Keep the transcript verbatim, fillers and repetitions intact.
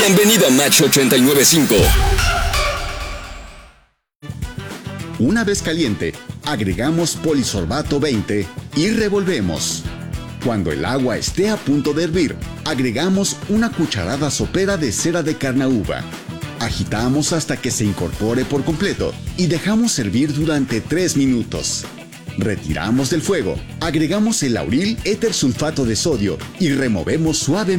Bienvenido a Match ochenta y nueve punto cinco. Una vez caliente, agregamos polisorbato veinte y revolvemos. Cuando el agua esté a punto de hervir, agregamos una cucharada sopera de cera de carnauba. Agitamos hasta que se incorpore por completo y dejamos hervir durante tres minutos. Retiramos del fuego, agregamos el lauril éter sulfato de sodio y removemos suavemente.